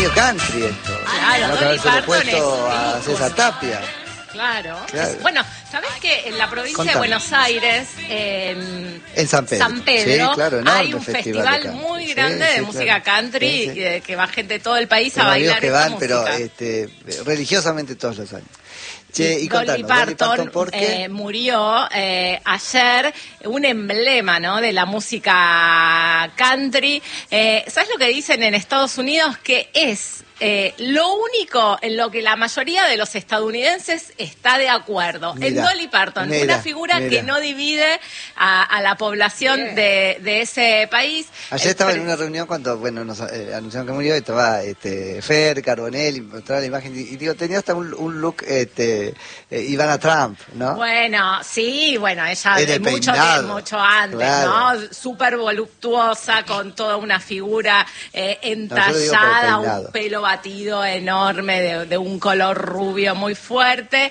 medio country esto. Claro, no que Dolly habérselo Parton puesto es a ícono. César Tapia. Claro. Claro. Bueno, ¿sabés que en la provincia Contame. de Buenos Aires, En San Pedro. Sí, claro, enorme hay un festival muy grande de música country, que va gente de todo el país a bailar que esa van, música. pero religiosamente todos los años. Che, y Dolly Parton ¿por qué? murió ayer, un emblema, ¿no?, de la música country. ¿Sabes lo que dicen en Estados Unidos? Que es lo único en lo que la mayoría de los estadounidenses está de acuerdo. En Dolly Parton, una figura que no divide a la población de ese país. Ayer estaba en una reunión cuando, nos anunciaron que murió, y estaba Fer, Carbonell, y mostraba la imagen, y digo, tenía hasta un look Ivana Trump, ¿no? Bueno, sí, ella de mucho antes, claro. ¿no? Súper voluptuosa, con toda una figura entallada, un pelo batido enorme, de un color rubio muy fuerte.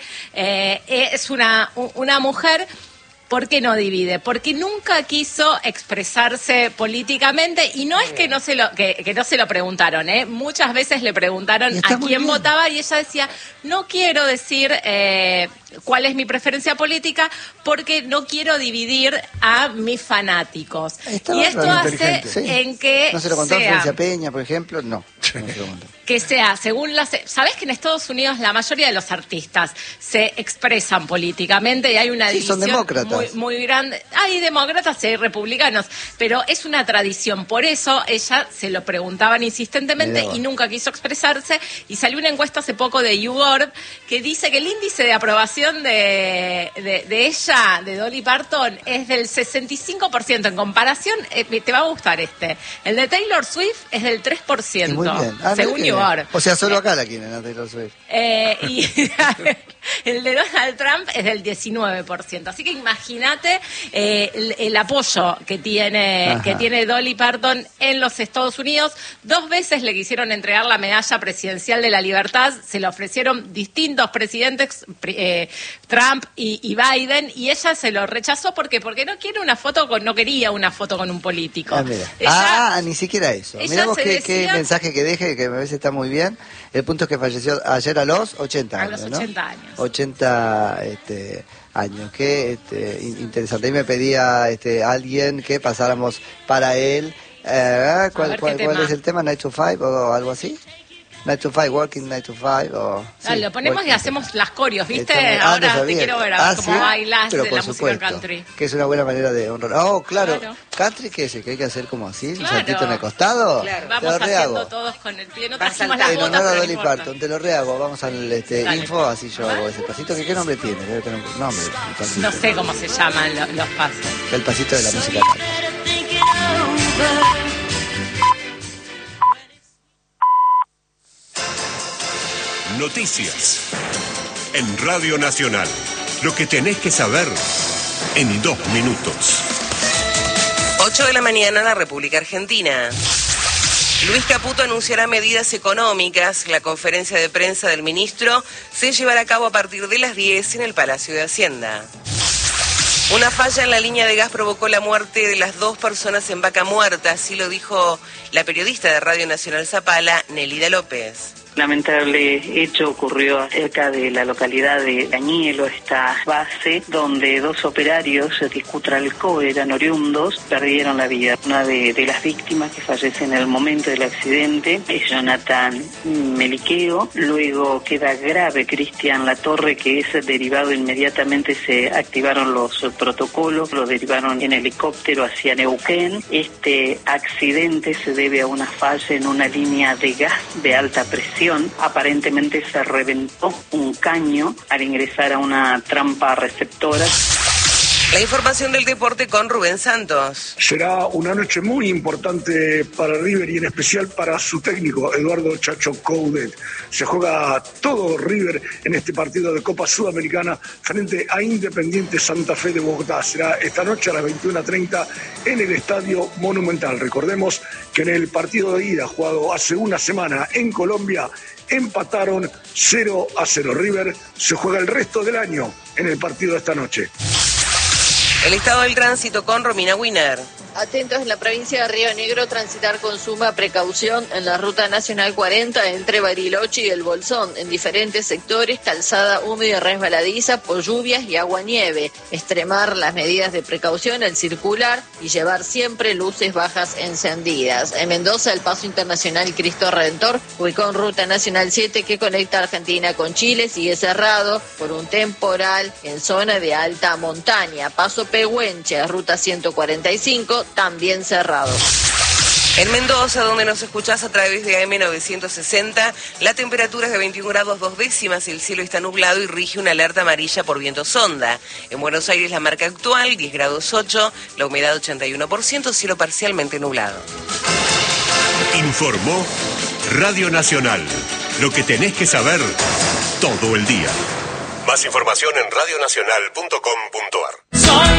Es una mujer. ¿Por qué no divide? Porque nunca quiso expresarse políticamente, y no es que no se lo preguntaron, ¿eh? Muchas veces le preguntaron a quién votaba y ella decía, no quiero decir cuál es mi preferencia política porque no quiero dividir a mis fanáticos. Y esto hace en que ¿No se lo contó a Florencia Peña, por ejemplo? No se lo contó. Que sea, según ¿sabés que en Estados Unidos la mayoría de los artistas se expresan políticamente y hay una división son demócratas. Muy grande? Hay demócratas y hay republicanos, pero es una tradición. Por eso ella se lo preguntaban insistentemente y nunca quiso expresarse. Y salió una encuesta hace poco de YouGov que dice que el índice de aprobación de ella, de Dolly Parton, es del 65%. En comparación, te va a gustar el de Taylor Swift es del 3%. Muy bien. Según YouGov. O sea, solo acá la quieren a Taylor Swift. Y el de Donald Trump es del 19%. Así que imagínate el apoyo que tiene Dolly Parton en los Estados Unidos. 2 veces le quisieron entregar la medalla presidencial de la libertad. Se la ofrecieron distintos presidentes, Trump y Biden, y ella se lo rechazó porque no quería una foto con un político. Ni siquiera eso. Mirá vos qué mensaje que deje, que a veces está muy bien. El punto es que falleció ayer a los 80 años. A los 80 años. 80 años. Qué interesante. Y me pedía alguien que pasáramos para él. ¿Cuál es el tema? ¿9 to 5 o algo así? 9 to 5, working 9 to 5. Lo ponemos y hacemos las corios, ¿viste? Ahora te quiero ver cómo bailas de la música country. Que es una buena manera de honrar. Claro. ¿Country qué es? ¿Que hay que hacer como así? ¿Un saltito en el costado? Claro. Vamos haciendo todos con el pie. No trajimos las en botas, honor a pero Dolly Parton, te lo rehago. Vamos al info, así yo hago ese pasito. ¿Qué nombre tiene? Debe tener un nombre. No sé cómo se llaman los pasos. El pasito de la música country. Noticias en Radio Nacional. Lo que tenés que saber en 2 minutos. 8 de la mañana en la República Argentina. Luis Caputo anunciará medidas económicas. La conferencia de prensa del ministro se llevará a cabo a partir de las 10 en el Palacio de Hacienda. Una falla en la línea de gas provocó la muerte de las 2 personas en Vaca Muerta, así lo dijo la periodista de Radio Nacional Zapala, Nelida López. Lamentable hecho ocurrió cerca de la localidad de Cañuelo, esta base donde 2 operarios de Iscutralcó eran oriundos, perdieron la vida. Una de las víctimas que fallece en el momento del accidente es Jonathan Meliqueo, luego queda grave Cristian Latorre, que es derivado inmediatamente, se activaron los protocolos, lo derivaron en helicóptero hacia Neuquén. Este accidente se debe a una falla en una línea de gas de alta presión. Aparentemente se reventó un caño al ingresar a una trampa receptora. La información del deporte con Rubén Santos. Será una noche muy importante para River y en especial para su técnico, Eduardo Chacho Coudet. Se juega todo River en este partido de Copa Sudamericana frente a Independiente Santa Fe de Bogotá. Será esta noche a las 21:30 en el Estadio Monumental. Recordemos que en el partido de ida jugado hace una semana en Colombia empataron 0-0. River se juega el resto del año en el partido de esta noche. El estado del tránsito con Romina Wiener. Atentos en la provincia de Río Negro, transitar con suma precaución en la ruta nacional 40 entre Bariloche y El Bolsón, en diferentes sectores, calzada húmeda y resbaladiza por lluvias y agua-nieve. Extremar las medidas de precaución al circular y llevar siempre luces bajas encendidas. En Mendoza, el paso internacional Cristo Redentor, ubicado en ruta nacional 7 que conecta Argentina con Chile, sigue cerrado por un temporal en zona de alta montaña. Paso Pehuenche, ruta 145, también cerrado. En Mendoza, donde nos escuchás a través de AM 960, la temperatura es de 21 grados 2 décimas, el cielo está nublado y rige una alerta amarilla por viento sonda. En Buenos Aires la marca actual, 10 grados 8, la humedad 81%, cielo parcialmente nublado. Informó Radio Nacional, lo que tenés que saber todo el día. Más información en radionacional.com.ar.